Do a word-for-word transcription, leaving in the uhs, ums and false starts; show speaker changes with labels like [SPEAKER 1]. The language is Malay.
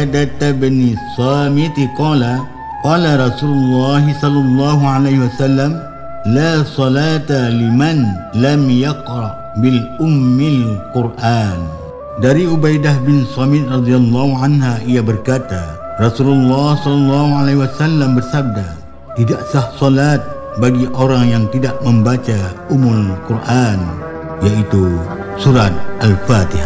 [SPEAKER 1] Ubadah bin Samit qala qala Rasulullah sallallahu alaihi wasallam la salata liman lam yaqra bil ummil Quran. Dari Ubaidah bin Samit radhiyallahu anha, ia berkata, Rasulullah sallallahu alaihi wasallam bersabda, tidak sah solat bagi orang yang tidak membaca Ummul Quran, yaitu surat Al-Fatihah.